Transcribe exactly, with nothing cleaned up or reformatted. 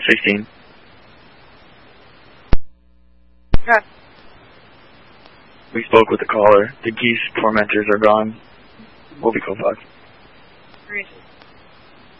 sixteen. Yeah. We spoke with the caller. The geese tormentors are gone. We'll be code five. Great.